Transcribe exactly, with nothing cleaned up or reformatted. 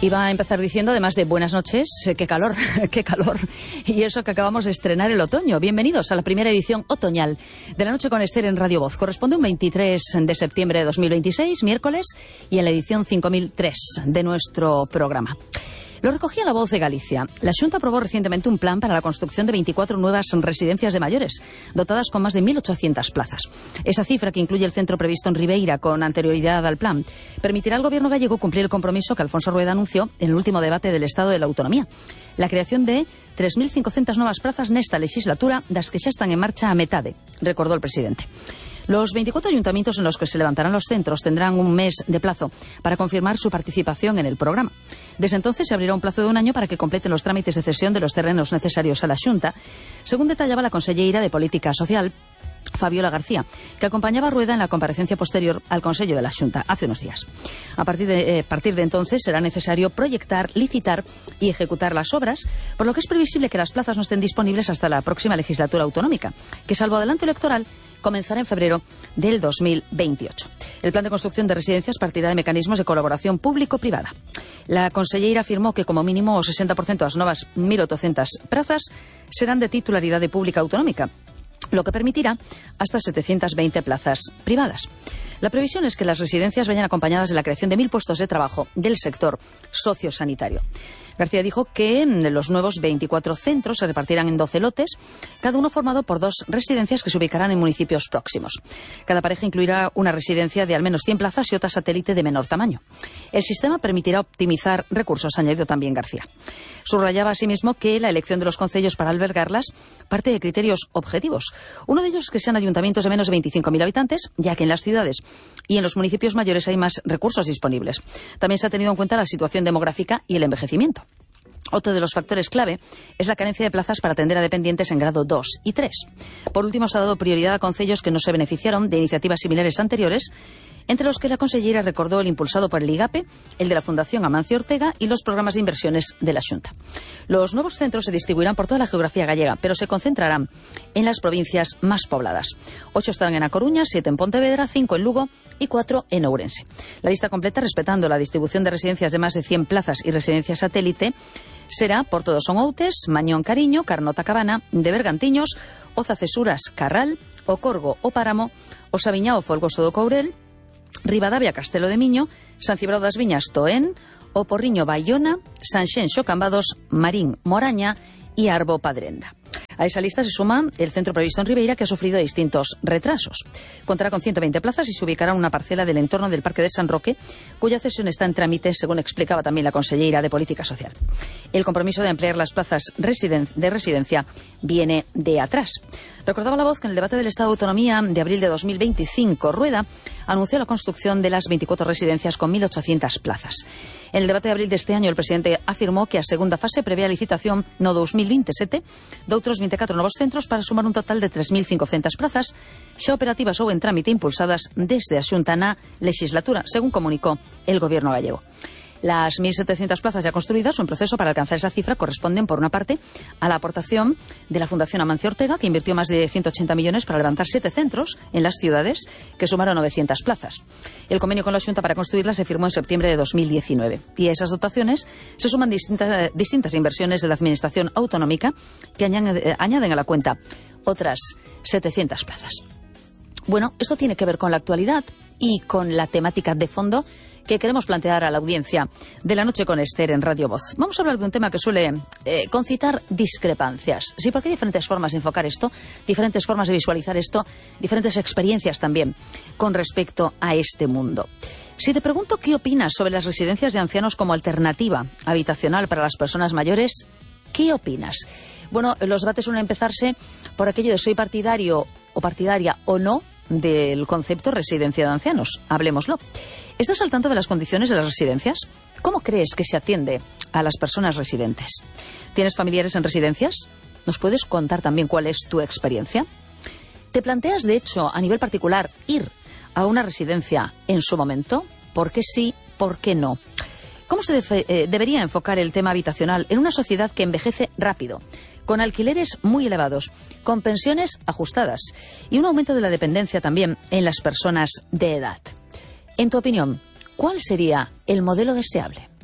Iba a empezar diciendo, además de buenas noches, eh, qué calor, qué calor. Y eso que acabamos de estrenar el otoño. Bienvenidos a la primera edición otoñal de La Noche con Esther en Radio Voz. Corresponde un veintitrés de septiembre de dos mil veintiséis, miércoles, y en la edición cinco mil tres de nuestro programa. Lo recogía La Voz de Galicia. La Xunta aprobó recientemente un plan para la construcción de veinticuatro nuevas residencias de mayores, dotadas con más de mil ochocientas plazas. Esa cifra, que incluye el centro previsto en Ribeira con anterioridad al plan, permitirá al Gobierno gallego cumplir el compromiso que Alfonso Rueda anunció en el último debate del Estado de la Autonomía. La creación de tres mil cincuentas novas plazas nesta legislatura, das que xa están en marcha a metade, recordó el presidente. Los veinticuatro ayuntamientos en los que se levantarán los centros tendrán un mes de plazo para confirmar su participación en el programa. Desde entonces se abrirá un plazo de un año para que completen los trámites de cesión de los terrenos necesarios a la Xunta, según detallaba la conselleira de Política Social, Fabiola García, que acompañaba a Rueda en la comparecencia posterior al Consello de la Xunta hace unos días. A partir de, eh, partir de entonces será necesario proyectar, licitar y ejecutar las obras, por lo que es previsible que las plazas no estén disponibles hasta la próxima legislatura autonómica, que salvo adelanto electoral comenzará en febrero del dos mil veintiocho. El plan de construcción de residencias partirá de mecanismos de colaboración público-privada. La conselleira afirmó que como mínimo o sesenta por ciento das novas mil ochocientas plazas serán de titularidade pública autonómica, lo que permitirá hasta setecientas veinte plazas privadas. La previsión es que las residencias vayan acompañadas de la creación de mil puestos de trabajo del sector sociosanitario. García dijo que los nuevos veinticuatro centros se repartirán en doce lotes, cada uno formado por dos residencias que se ubicarán en municipios próximos. Cada pareja incluirá una residencia de al menos cien plazas y otra satélite de menor tamaño. El sistema permitirá optimizar recursos, añadió también García. Subrayaba asimismo que la elección de los concellos para albergarlas parte de criterios objetivos. Uno de ellos es que sean ayuntamientos de menos de veinticinco mil habitantes, ya que en las ciudades y en los municipios mayores hay más recursos disponibles. También se ha tenido en cuenta la situación demográfica y el envejecimiento. Otro de los factores clave es la carencia de plazas para atender a dependientes en grado dos y tres. Por último, se ha dado prioridad a concellos que no se beneficiaron de iniciativas similares anteriores, entre los que la consellera recordó el impulsado por el IGAPE, el de la Fundación Amancio Ortega y los programas de inversiones de la Xunta. Los nuevos centros se distribuirán por toda la geografía gallega, pero se concentrarán en las provincias más pobladas. Ocho estarán en A Coruña, siete en Pontevedra, cinco en Lugo y cuatro en Ourense. La lista completa, respetando la distribución de residencias de más de cien plazas y residencias satélite, será por Todos son Outes, Mañón Cariño, Carnota Cabana, de Bergantiños, Oza Cesuras Carral, Ocorgo o Páramo, Osaviñao Folgoso do Courel, Ribadavia Castelo de Miño, San Cibrao das Viñas Toén, O Porriño Baiona, Sanxenxo Cambados, Marín Moraña y Arbo Padrenda. A esa lista se suma el centro previsto en Ribeira, que ha sufrido distintos retrasos. Contará con ciento veinte plazas y se ubicará en una parcela del entorno del Parque de San Roque, cuya cesión está en trámite, según explicaba también la conselleira de Política Social. El compromiso de ampliar las plazas residen- de residencia viene de atrás. Recordaba La Voz que en el debate del Estado de Autonomía de abril de dos mil veinticinco, Rueda anunció la construcción de las veinticuatro residencias con mil ochocientas plazas. En el debate de abril de este año, el presidente afirmó que a segunda fase prevé a licitación no dos mil veintisiete de outros veinticuatro novos centros para sumar un total de tres mil cincuentas plazas xa operativas ou en trámite impulsadas desde a Xunta na legislatura, según comunicó el Gobierno gallego. Las mil setecientas plazas ya construidas o en proceso para alcanzar esa cifra corresponden, por una parte, a la aportación de la Fundación Amancio Ortega, que invirtió más de ciento ochenta millones para levantar siete centros en las ciudades, que sumaron novecientas plazas. El convenio con la Xunta para construirlas se firmó en septiembre de dos mil diecinueve. Y a esas dotaciones se suman distintas, distintas inversiones de la Administración Autonómica que añaden, añaden a la cuenta otras setecientas plazas. Bueno, esto tiene que ver con la actualidad y con la temática de fondo que queremos plantear a la audiencia de La Noche con Esther en Radio Voz. Vamos a hablar de un tema que suele eh, concitar discrepancias. Sí, porque hay diferentes formas de enfocar esto, diferentes formas de visualizar esto, diferentes experiencias también con respecto a este mundo. Si te pregunto qué opinas sobre las residencias de ancianos como alternativa habitacional para las personas mayores, ¿qué opinas? Bueno, los debates suelen empezarse por aquello de soy partidario o partidaria o no del concepto residencia de ancianos. Hablemoslo. ¿Estás al tanto de las condiciones de las residencias? ¿Cómo crees que se atiende a las personas residentes? ¿Tienes familiares en residencias? ¿Nos puedes contar también cuál es tu experiencia? ¿Te planteas, de hecho, a nivel particular, ir a una residencia en su momento? ¿Por qué sí? ¿Por qué no? ¿Cómo se debe, eh, debería enfocar el tema habitacional en una sociedad que envejece rápido, con alquileres muy elevados, con pensiones ajustadas y un aumento de la dependencia también en las personas de edad? En tu opinión, ¿cuál sería el modelo deseable?